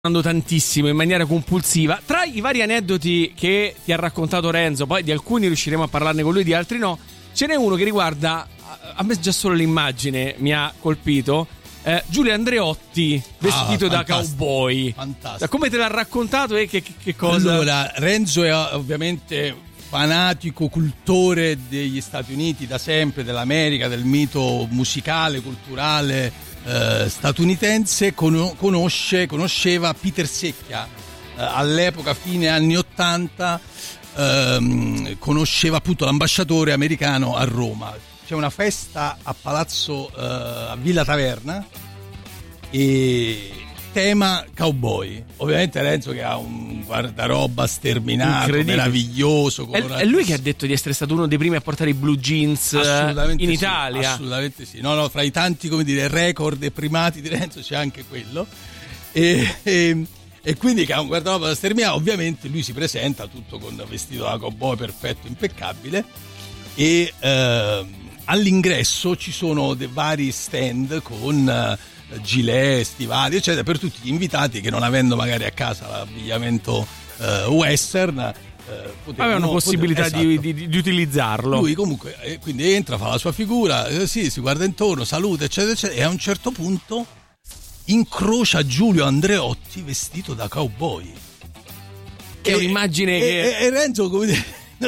tantissimo in maniera compulsiva. Tra i vari aneddoti che ti ha raccontato Renzo, poi di alcuni riusciremo a parlarne con lui, di altri no, ce n'è uno che riguarda, a me già solo l'immagine mi ha colpito, Giulio Andreotti vestito da cowboy. Fantastico. Come te l'ha raccontato e che cosa? Allora, Renzo è ovviamente fanatico, cultore degli Stati Uniti da sempre, dell'America, del mito musicale, culturale statunitense. Conosceva Peter Secchia all'epoca, fine anni 80, conosceva appunto l'ambasciatore americano a Roma. C'è una festa a Palazzo a Villa Taverna e tema cowboy. Ovviamente Renzo che ha un guardaroba sterminato, meraviglioso. È lui che ha detto di essere stato uno dei primi a portare i blue jeans in Italia. Assolutamente sì. No, fra i tanti, come dire, record e primati di Renzo c'è anche quello. E quindi che ha un guardaroba sterminato, ovviamente lui si presenta tutto con vestito da cowboy perfetto, impeccabile. E all'ingresso ci sono dei vari stand con gilet, stivali eccetera per tutti gli invitati che, non avendo magari a casa l'abbigliamento western, avevano possibilità esatto, di utilizzarlo. Lui comunque quindi entra, fa la sua figura, si guarda intorno, saluta eccetera eccetera, e a un certo punto incrocia Giulio Andreotti vestito da cowboy, che è un'immagine e Renzo, come dire,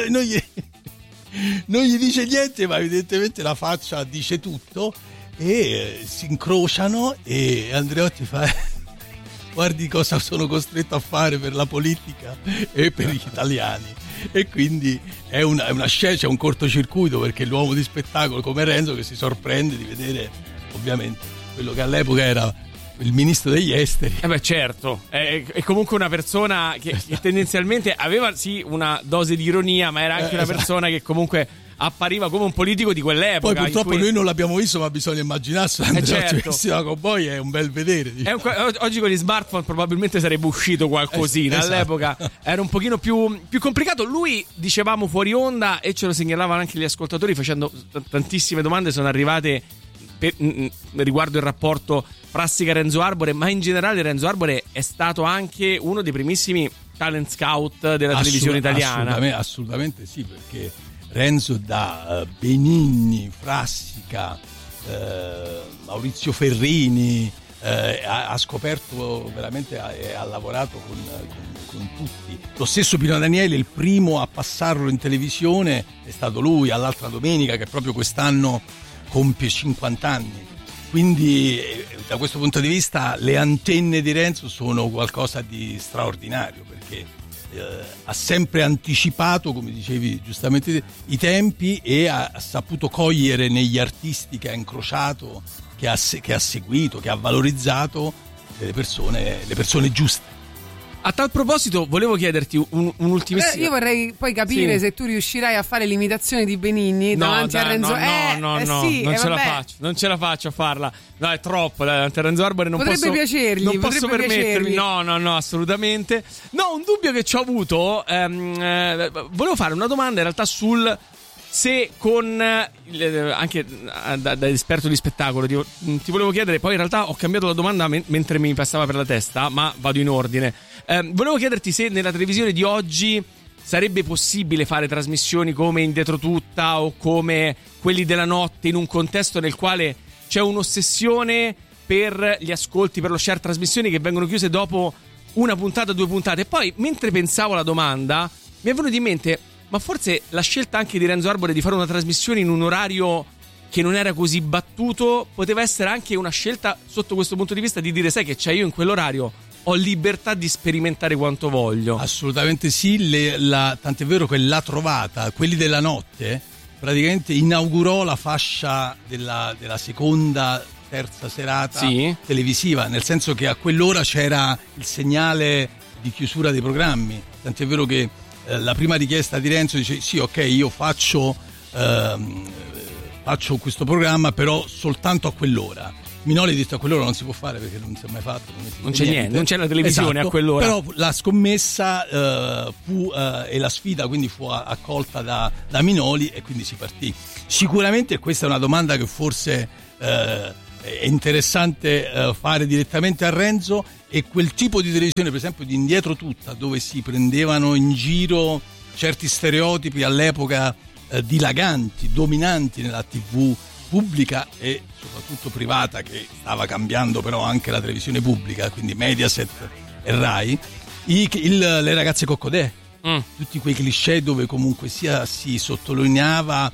non gli dice niente, ma evidentemente la faccia dice tutto. E si incrociano e Andreotti fa guardi cosa sono costretto a fare per la politica e per gli italiani. E quindi è una scena, c'è un cortocircuito, perché l'uomo di spettacolo come Renzo che si sorprende di vedere ovviamente quello che all'epoca era il ministro degli esteri. Certo, è comunque una persona che tendenzialmente aveva sì una dose di ironia, ma era anche una persona che comunque appariva come un politico di quell'epoca. Poi purtroppo noi non l'abbiamo visto, ma bisogna immaginarselo. Andreotti vestito da cowboy è un bel vedere, diciamo. Oggi con gli smartphone probabilmente sarebbe uscito qualcosina. Esatto. All'epoca era un pochino più complicato. Lui, dicevamo fuori onda, e ce lo segnalavano anche gli ascoltatori facendo tantissime domande sono arrivate riguardo il rapporto Frassica-Renzo Arbore, ma in generale Renzo Arbore è stato anche uno dei primissimi talent scout della televisione italiana. Assolutamente sì, perché Renzo da Benigni, Frassica, Maurizio Ferrini ha scoperto veramente e ha lavorato con tutti. Lo stesso Pino Daniele, il primo a passarlo in televisione è stato lui, all'altra domenica, che proprio quest'anno compie 50 anni. Quindi da questo punto di vista le antenne di Renzo sono qualcosa di straordinario, perché ha sempre anticipato, come dicevi giustamente, i tempi, e ha saputo cogliere negli artisti che ha incrociato, che ha seguito, che ha valorizzato le persone giuste. A tal proposito volevo chiederti un'ultimissima. Io vorrei poi capire se tu riuscirai a fare l'imitazione di Benigni davanti a Renzo. Non ce la faccio a farla. No, è troppo. Davanti a Renzo Arbore non potrebbe piacergli. Non posso permettermi. No, assolutamente. No, un dubbio che ci ho avuto. Volevo fare una domanda in realtà sul se con anche da esperto di spettacolo ti volevo chiedere, poi in realtà ho cambiato la domanda mentre mi passava per la testa, ma vado in ordine. Volevo chiederti se nella televisione di oggi sarebbe possibile fare trasmissioni come In Dietro Tutta o come Quelli della Notte, in un contesto nel quale c'è un'ossessione per gli ascolti, per lo share, trasmissioni che vengono chiuse dopo una puntata, 2 puntate. E poi, mentre pensavo alla domanda, mi è venuto in mente: ma forse la scelta anche di Renzo Arbore di fare una trasmissione in un orario che non era così battuto poteva essere anche una scelta sotto questo punto di vista, di dire: sai che c'è, io in quell'orario ho libertà di sperimentare quanto voglio. Assolutamente sì, tant'è vero che l'ha trovata. Quelli della Notte praticamente inaugurò la fascia della seconda, terza serata televisiva, nel senso che a quell'ora c'era il segnale di chiusura dei programmi. Tant'è vero che la prima richiesta di Renzo dice: sì, ok, io faccio questo programma, però soltanto a quell'ora. Minoli ha detto: a quell'ora non si può fare perché non si è mai fatto, non c'è niente, non c'è la televisione, esatto, a quell'ora. Però la scommessa e la sfida quindi fu accolta da Minoli, e quindi si partì. Sicuramente questa è una domanda che forse è interessante fare direttamente a Renzo, e quel tipo di televisione, per esempio di Indietro Tutta, dove si prendevano in giro certi stereotipi all'epoca dilaganti, dominanti nella TV pubblica e soprattutto privata, che stava cambiando però anche la televisione pubblica, quindi Mediaset e Rai, le ragazze Coccodè, tutti quei cliché dove comunque sia si sottolineava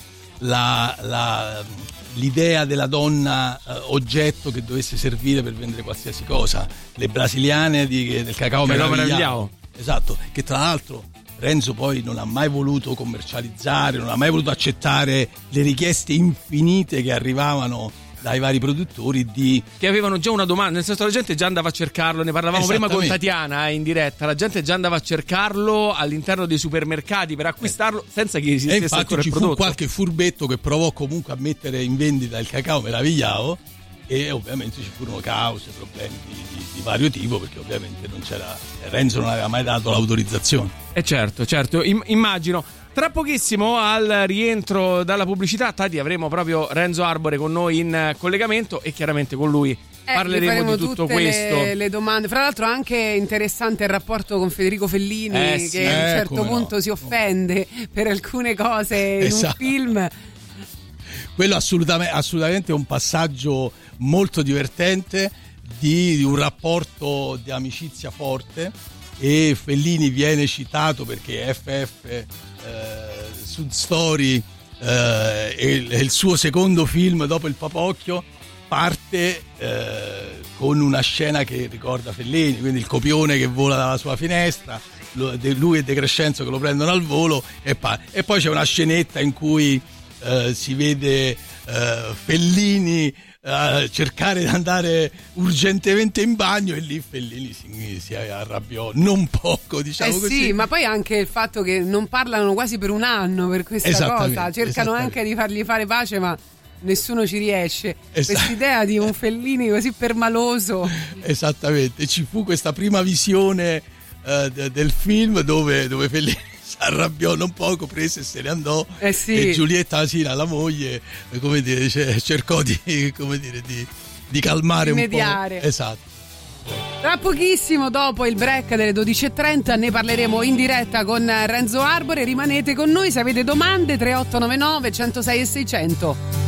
l'idea della donna oggetto che dovesse servire per vendere qualsiasi cosa, le brasiliane del cacao meravigliato, esatto, che tra l'altro Renzo poi non ha mai voluto commercializzare, non ha mai voluto accettare le richieste infinite che arrivavano dai vari produttori che avevano già una domanda, nel senso la gente già andava a cercarlo, ne parlavamo prima con Tatiana in diretta, la gente già andava a cercarlo all'interno dei supermercati per acquistarlo senza che esistesse ancora il prodotto. Fu qualche furbetto che provò comunque a mettere in vendita il cacao meravigliato, e ovviamente ci furono cause, problemi di vario tipo, perché ovviamente non c'era, Renzo non aveva mai dato l'autorizzazione. Certo, immagino. Tra pochissimo, al rientro dalla pubblicità, Tati, avremo proprio Renzo Arbore con noi in collegamento, e chiaramente con lui parleremo di tutto questo. Le domande. Fra l'altro anche interessante il rapporto con Federico Fellini, che a un certo punto si offende per alcune cose in un film. Quello assolutamente è un passaggio molto divertente di un rapporto di amicizia forte, e Fellini viene citato perché FF Sud Story e il suo secondo film dopo il Papocchio parte con una scena che ricorda Fellini, quindi il copione che vola dalla sua finestra, lui e De Crescenzo che lo prendono al volo, e poi c'è una scenetta in cui si vede Fellini cercare di andare urgentemente in bagno, e lì Fellini si arrabbiò non poco, diciamo così. Sì, ma poi anche il fatto che non parlano quasi per un anno per questa cosa, cercano anche di fargli fare pace, ma nessuno ci riesce. Quest'idea di un Fellini così permaloso. Esattamente, ci fu questa prima visione del film dove Fellini si arrabbiò non poco, prese e se ne andò, e Giulietta Asina, la moglie, come dire, cercò di calmare un po'. Esatto. Tra pochissimo, dopo il break delle 12.30, ne parleremo in diretta con Renzo Arbore. Rimanete con noi, se avete domande 3899 106 e 600.